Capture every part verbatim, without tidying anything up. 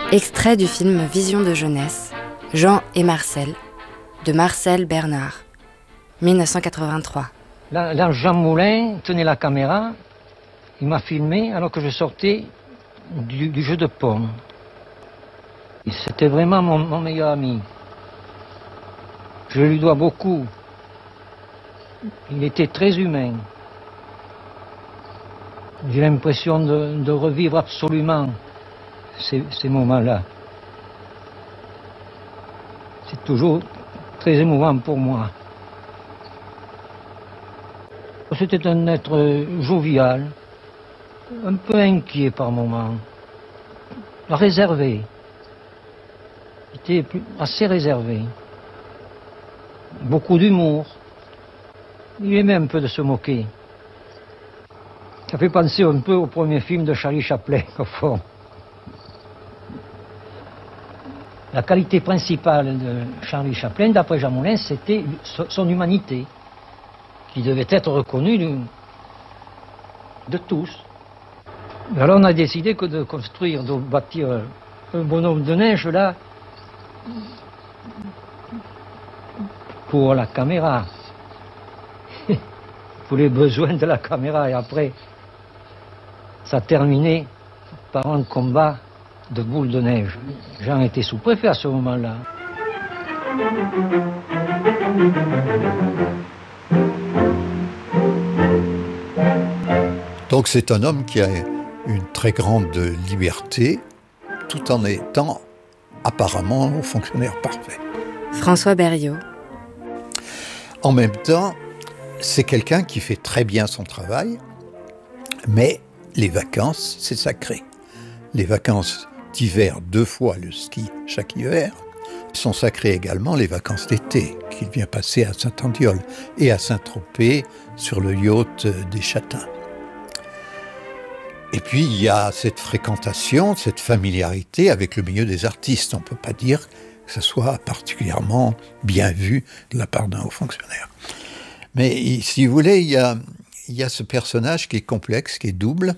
Extrait du film Vision de jeunesse, Jean et Marcel, de Marcel Bernard, dix-neuf cent quatre-vingt-trois. Là, là, Jean Moulin tenait la caméra, il m'a filmé alors que je sortais du, du jeu de pommes. C'était vraiment mon, mon meilleur ami. Je lui dois beaucoup. Il était très humain. J'ai l'impression de, de revivre absolument ces, ces moments-là. C'est toujours très émouvant pour moi. C'était un être jovial, un peu inquiet par moments, réservé. Il était assez réservé. Beaucoup d'humour. Il aimait un peu de se moquer. Ça fait penser un peu au premier film de Charlie Chaplin, au fond. La qualité principale de Charlie Chaplin, d'après Jean Moulin, c'était son humanité, qui devait être reconnue de, de tous. Alors on a décidé que de construire, de bâtir un bonhomme de neige, là, pour la caméra. Pour les besoins de la caméra. Et après, ça terminait par un combat de boules de neige. Jean était sous-préfet à ce moment-là. Donc c'est un homme qui a une très grande liberté, tout en étant apparemment un fonctionnaire parfait. François Berriot. En même temps, c'est quelqu'un qui fait très bien son travail, mais les vacances, c'est sacré. Les vacances d'hiver, deux fois le ski chaque hiver, sont sacrées également les vacances d'été qu'il vient passer à Saint-Andiol et à Saint-Tropez sur le yacht des Châtains. Et puis il y a cette fréquentation, cette familiarité avec le milieu des artistes. On ne peut pas dire que ce soit particulièrement bien vu de la part d'un haut fonctionnaire. Mais si vous voulez, il y a, il y a ce personnage qui est complexe, qui est double,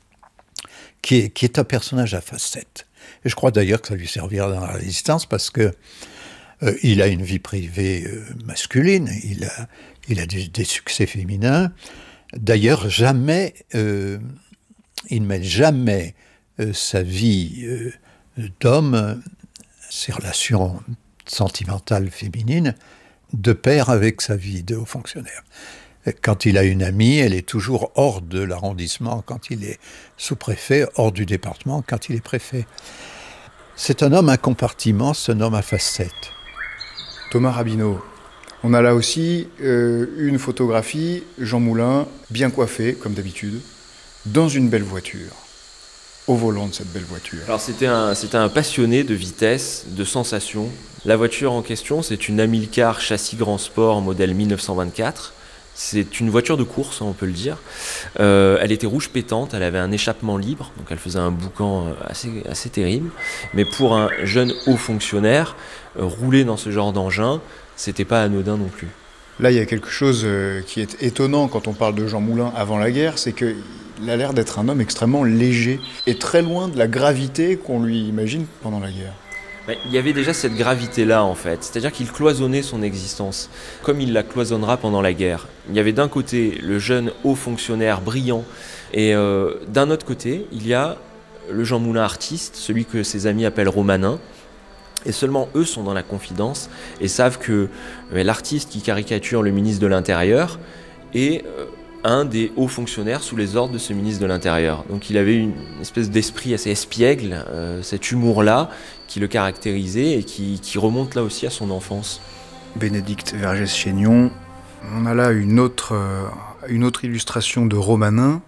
qui est, qui est un personnage à facettes. Et je crois d'ailleurs que ça lui servira dans la Résistance parce que euh, il a une vie privée euh, masculine, il a, il a des, des succès féminins. D'ailleurs, jamais, euh, il ne met jamais euh, sa vie euh, d'homme, ses relations sentimentales féminines, de pair avec sa vie de haut fonctionnaire. Quand il a une amie, elle est toujours hors de l'arrondissement quand il est sous-préfet, hors du département quand il est préfet. C'est un homme à compartiment, c'est un homme à facettes. Thomas Rabineau, on a là aussi euh, une photographie, Jean Moulin, bien coiffé, comme d'habitude, dans une belle voiture, au volant de cette belle voiture. Alors c'était un, c'était un passionné de vitesse, de sensations. La voiture en question, c'est une Amilcar châssis grand sport modèle dix-neuf cent vingt-quatre. C'est une voiture de course, on peut le dire. Euh, elle était rouge pétante, elle avait un échappement libre, donc elle faisait un boucan assez, assez terrible. Mais pour un jeune haut fonctionnaire, euh, rouler dans ce genre d'engin, c'était pas anodin non plus. Là, il y a quelque chose euh, qui est étonnant quand on parle de Jean Moulin avant la guerre, c'est qu'il a l'air d'être un homme extrêmement léger et très loin de la gravité qu'on lui imagine pendant la guerre. Il y avait déjà cette gravité-là, en fait. C'est-à-dire qu'il cloisonnait son existence, comme il la cloisonnera pendant la guerre. Il y avait d'un côté le jeune haut fonctionnaire brillant, et euh, d'un autre côté, il y a le Jean Moulin artiste, celui que ses amis appellent Romanin. Et seulement eux sont dans la confidence et savent que euh, l'artiste qui caricature le ministre de l'Intérieur est euh, un des hauts fonctionnaires sous les ordres de ce ministre de l'Intérieur. Donc il avait une espèce d'esprit assez espiègle, euh, cet humour-là, qui le caractérisait et qui, qui remonte là aussi à son enfance. Bénédicte Vergès-Chaignon, on a là une autre, euh, une autre illustration de Romanin.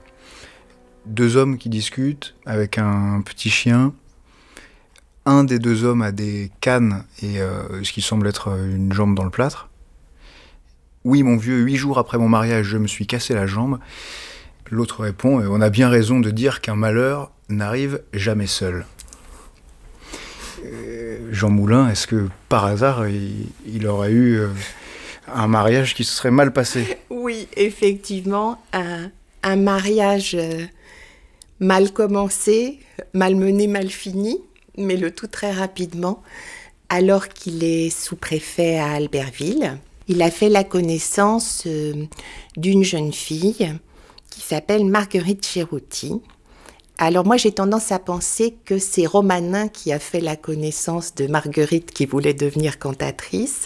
Deux hommes qui discutent avec un petit chien. Un des deux hommes a des cannes et euh, ce qui semble être une jambe dans le plâtre. Oui, mon vieux, huit jours après mon mariage, je me suis cassé la jambe. L'autre répond, on a bien raison de dire qu'un malheur n'arrive jamais seul. Euh, Jean Moulin, est-ce que par hasard, il, il aurait eu euh, un mariage qui se serait mal passé ? Oui, effectivement, un, un mariage euh, mal commencé, mal mené, mal fini, mais le tout très rapidement, alors qu'il est sous-préfet à Albertville. Il a fait la connaissance euh, d'une jeune fille qui s'appelle Marguerite Cheruti. Alors moi, j'ai tendance à penser que c'est Romanin qui a fait la connaissance de Marguerite qui voulait devenir cantatrice.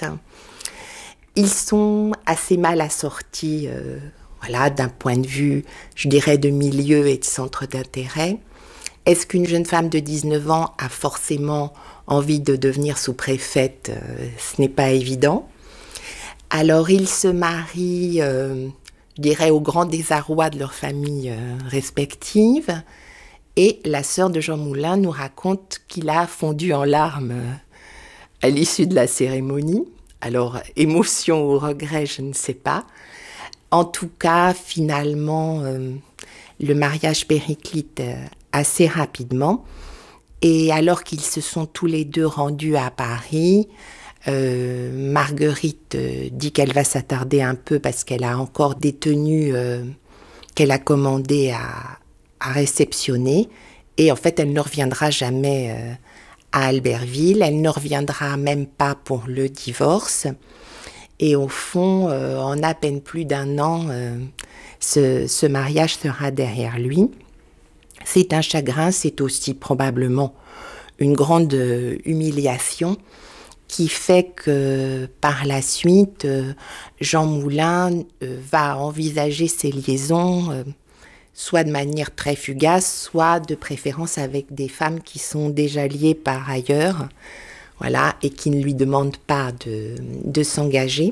Ils sont assez mal assortis, euh, voilà, d'un point de vue, je dirais, de milieu et de centre d'intérêt. Est-ce qu'une jeune femme de dix-neuf ans a forcément envie de devenir sous-préfète ? euh, Ce n'est pas évident. Alors, ils se marient, euh, je dirais, au grand désarroi de leurs familles euh, respectives. Et la sœur de Jean Moulin nous raconte qu'il a fondu en larmes euh, à l'issue de la cérémonie. Alors, émotion ou regret, je ne sais pas. En tout cas, finalement, euh, le mariage périclite euh, assez rapidement. Et alors qu'ils se sont tous les deux rendus à Paris, Euh, Marguerite euh, dit qu'elle va s'attarder un peu parce qu'elle a encore des tenues euh, qu'elle a commandées à, à réceptionner. Et en fait, elle ne reviendra jamais euh, à Albertville. Elle ne reviendra même pas pour le divorce. Et au fond, euh, en à peine plus d'un an, euh, ce, ce mariage sera derrière lui. C'est un chagrin, c'est aussi probablement une grande euh, humiliation qui fait que par la suite, euh, Jean Moulin euh, va envisager ses liaisons euh, soit de manière très fugace, soit de préférence avec des femmes qui sont déjà liées par ailleurs, voilà, et qui ne lui demandent pas de, de s'engager.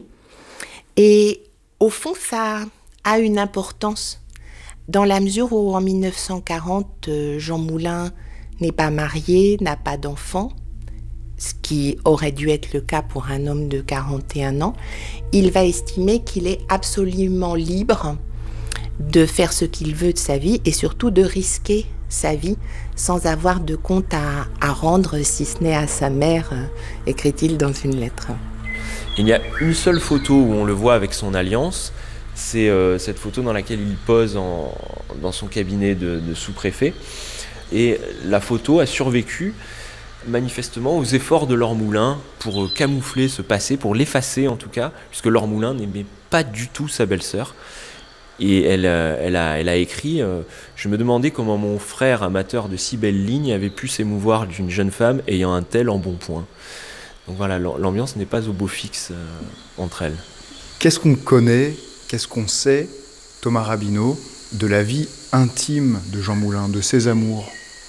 Et au fond, ça a une importance, dans la mesure où en mille neuf cent quarante, euh, Jean Moulin n'est pas marié, n'a pas d'enfant, ce qui aurait dû être le cas pour un homme de quarante et un ans, il va estimer qu'il est absolument libre de faire ce qu'il veut de sa vie et surtout de risquer sa vie sans avoir de compte à, à rendre, si ce n'est à sa mère, écrit-il dans une lettre. Il y a une seule photo où on le voit avec son alliance, c'est euh, cette photo dans laquelle il pose en, dans son cabinet de, de sous-préfet. Et la photo a survécu manifestement aux efforts de Laure Moulin pour camoufler ce passé, pour l'effacer en tout cas, puisque Laure Moulin n'aimait pas du tout sa belle-sœur. Et elle, elle, a, elle a écrit euh, « Je me demandais comment mon frère, amateur de si belles lignes, avait pu s'émouvoir d'une jeune femme ayant un tel embonpoint. » Donc voilà, l'ambiance n'est pas au beau fixe euh, entre elles. Qu'est-ce qu'on connaît, qu'est-ce qu'on sait, Thomas Rabineau, de la vie intime de Jean Moulin, de ses amours ?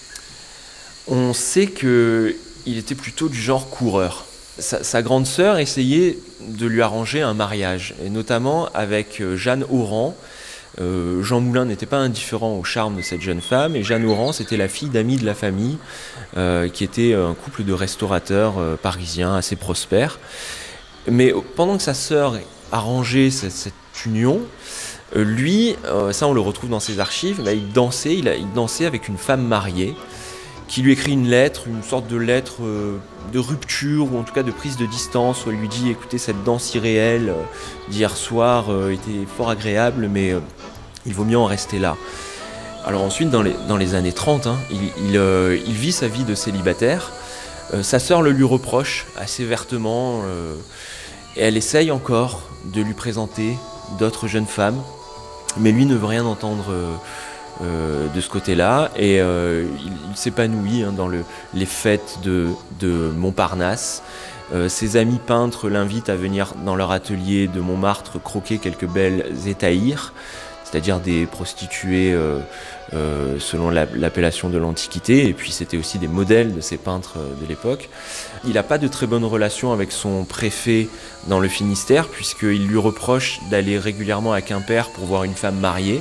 On sait qu'il était plutôt du genre coureur. Sa, sa grande sœur essayait de lui arranger un mariage, et notamment avec Jeanne Auran. Euh, Jean Moulin n'était pas indifférent au charme de cette jeune femme, et Jeanne Auran, c'était la fille d'amis de la famille, euh, qui était un couple de restaurateurs euh, parisiens assez prospères. Mais pendant que sa sœur arrangeait cette, cette union, euh, lui, euh, ça on le retrouve dans ses archives, bah, il dansait, il, a, il dansait avec une femme mariée, qui lui écrit une lettre, une sorte de lettre euh, de rupture, ou en tout cas de prise de distance, où elle lui dit « Écoutez, cette danse irréelle euh, d'hier soir euh, était fort agréable, mais euh, il vaut mieux en rester là. » Alors ensuite, dans les, dans les années trente, hein, il, il, euh, il vit sa vie de célibataire. Euh, sa sœur le lui reproche assez vertement, euh, et elle essaye encore de lui présenter d'autres jeunes femmes, mais lui ne veut rien entendre euh, Euh, de ce côté-là, et euh, il, il s'épanouit hein, dans le, les fêtes de, de Montparnasse. Euh, ses amis peintres l'invitent à venir dans leur atelier de Montmartre croquer quelques belles étaïres, c'est-à-dire des prostituées euh, euh, selon la, l'appellation de l'Antiquité, et puis c'était aussi des modèles de ces peintres de l'époque. Il n'a pas de très bonne relation avec son préfet dans le Finistère, puisqu'il lui reproche d'aller régulièrement à Quimper pour voir une femme mariée.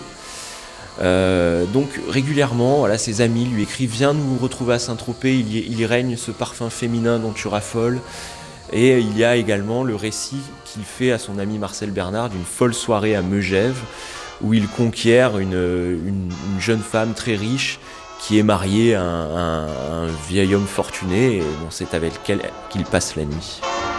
Euh, donc régulièrement, voilà, ses amis lui écrivent « Viens nous retrouver à Saint-Tropez, il y, il y règne ce parfum féminin dont tu raffoles. » Et il y a également le récit qu'il fait à son ami Marcel Bernard d'une folle soirée à Megève, où il conquiert une, une, une jeune femme très riche qui est mariée à un, un, un vieil homme fortuné, et bon, c'est avec elle qu'il passe la nuit.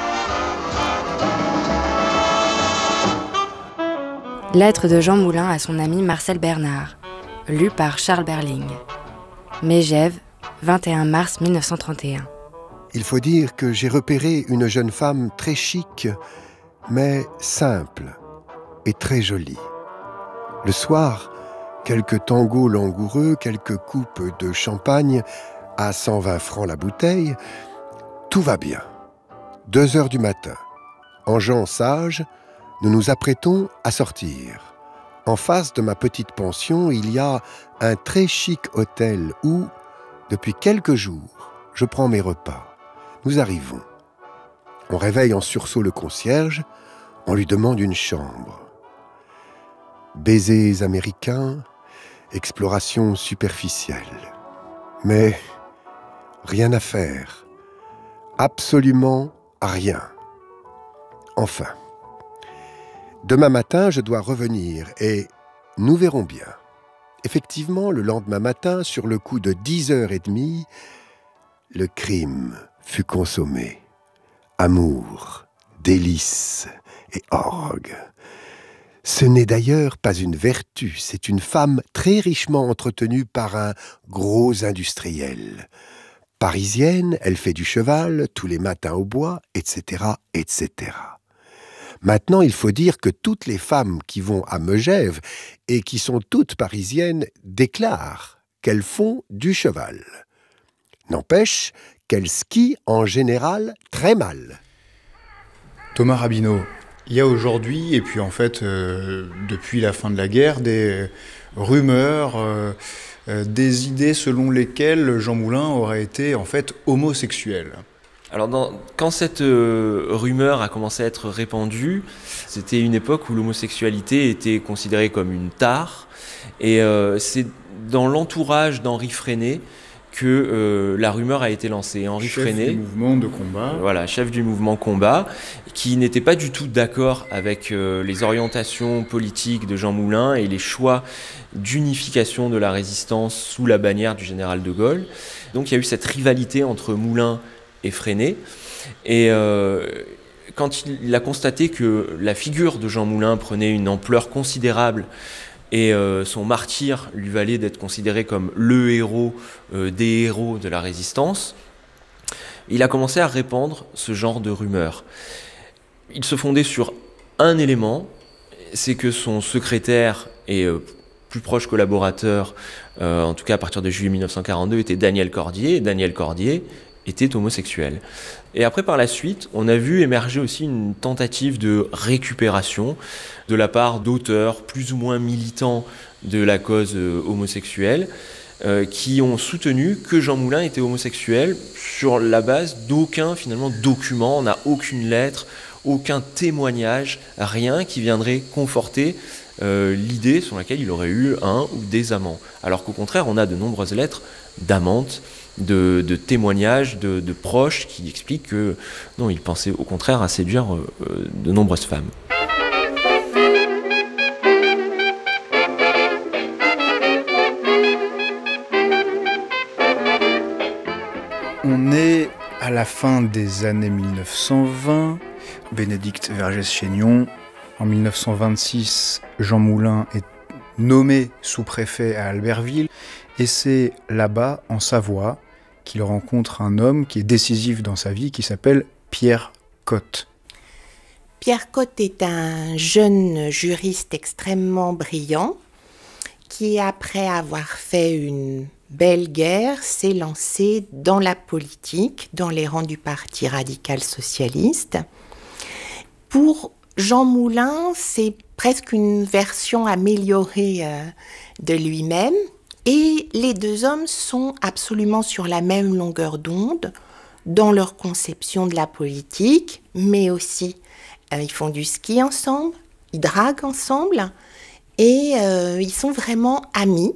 Lettre de Jean Moulin à son ami Marcel Bernard, lue par Charles Berling. Megève, vingt et un mars mille neuf cent trente et un. Il faut dire que j'ai repéré une jeune femme très chic, mais simple et très jolie. Le soir, quelques tangos langoureux, quelques coupes de champagne à cent vingt francs la bouteille, tout va bien. Deux heures du matin, en gens sages, nous nous apprêtons à sortir. En face de ma petite pension, il y a un très chic hôtel où, depuis quelques jours, je prends mes repas. Nous arrivons. On réveille en sursaut le concierge, on lui demande une chambre. Baisers américains, exploration superficielle. Mais rien à faire. Absolument rien. Enfin. Demain matin, je dois revenir et nous verrons bien. Effectivement, le lendemain matin, sur le coup de dix heures trente, le crime fut consommé. Amour, délices et orgue. Ce n'est d'ailleurs pas une vertu, c'est une femme très richement entretenue par un gros industriel. Parisienne, elle fait du cheval tous les matins au bois, et cetera, et cetera. Maintenant, il faut dire que toutes les femmes qui vont à Megève et qui sont toutes parisiennes déclarent qu'elles font du cheval. N'empêche qu'elles skient en général très mal. Thomas Rabineau, il y a aujourd'hui, et puis en fait, euh, depuis la fin de la guerre, des rumeurs, euh, euh, des idées selon lesquelles Jean Moulin aurait été en fait homosexuel. Alors, dans, quand cette euh, rumeur a commencé à être répandue, c'était une époque où l'homosexualité était considérée comme une tare. Et euh, c'est dans l'entourage d'Henri Freinet que euh, la rumeur a été lancée. Henri chef Freinet, du mouvement de combat. Euh, voilà, chef du mouvement combat, qui n'était pas du tout d'accord avec euh, les orientations politiques de Jean Moulin et les choix d'unification de la résistance sous la bannière du général de Gaulle. Donc il y a eu cette rivalité entre Moulin et Freinet. Et euh, quand il, il a constaté que la figure de Jean Moulin prenait une ampleur considérable et euh, son martyre lui valait d'être considéré comme le héros euh, des héros de la résistance, il a commencé à répandre ce genre de rumeurs. Il se fondait sur un élément, c'est que son secrétaire et euh, plus proche collaborateur, euh, en tout cas à partir de juillet mille neuf cent quarante-deux, était Daniel Cordier. Et Daniel Cordier était homosexuel. Et après, par la suite, on a vu émerger aussi une tentative de récupération de la part d'auteurs plus ou moins militants de la cause euh, homosexuelle, euh, qui ont soutenu que Jean Moulin était homosexuel sur la base d'aucun finalement document. On n'a aucune lettre, aucun témoignage, rien qui viendrait conforter euh, l'idée sur laquelle il aurait eu un ou des amants. Alors qu'au contraire, on a de nombreuses lettres d'amantes, De, de témoignages de, de proches qui expliquent que non, il pensait au contraire à séduire euh, de nombreuses femmes. On est à la fin des années mille neuf cent vingt, Bénédicte Vergès-Chaignon. En mille neuf cent vingt-six, Jean Moulin est nommé sous-préfet à Albertville, et c'est là-bas, en Savoie, qu'il rencontre un homme qui est décisif dans sa vie, qui s'appelle Pierre Cotte. Pierre Cotte est un jeune juriste extrêmement brillant qui, après avoir fait une belle guerre, s'est lancé dans la politique, dans les rangs du Parti radical socialiste. Pour Jean Moulin, c'est presque une version améliorée euh, de lui-même. Et les deux hommes sont absolument sur la même longueur d'onde dans leur conception de la politique, mais aussi euh, ils font du ski ensemble, ils draguent ensemble et euh, ils sont vraiment amis.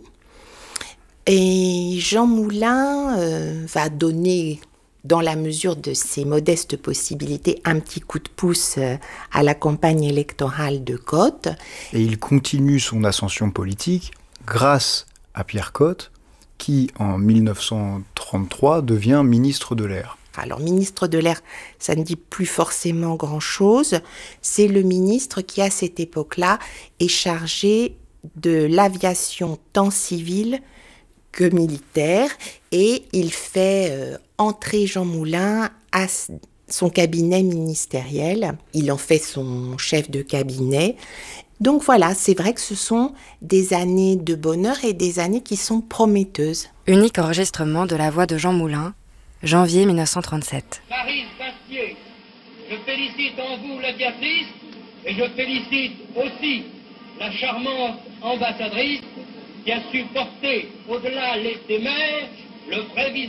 Et Jean Moulin euh, va donner, dans la mesure de ses modestes possibilités, un petit coup de pouce euh, à la campagne électorale de Cotte. Et il continue son ascension politique grâce à Pierre Cotte, qui, en mille neuf cent trente-trois, devient ministre de l'Air. Alors, ministre de l'Air, ça ne dit plus forcément grand-chose. C'est le ministre qui, à cette époque-là, est chargé de l'aviation tant civile que militaire, et il fait euh, entrer Jean Moulin à son cabinet ministériel. Il en fait son chef de cabinet. Donc voilà, c'est vrai que ce sont des années de bonheur et des années qui sont prometteuses. Unique enregistrement de la voix de Jean Moulin, janvier mille neuf cent trente-sept. Maryse Bastier, je félicite en vous l'aviatrice et je félicite aussi la charmante ambassadrice qui a su porter au-delà des mers le vrai visage